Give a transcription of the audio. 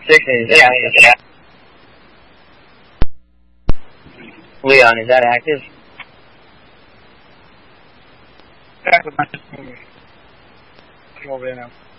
Yeah. Leon, is that active? That's a bunch of movies. Come over there now.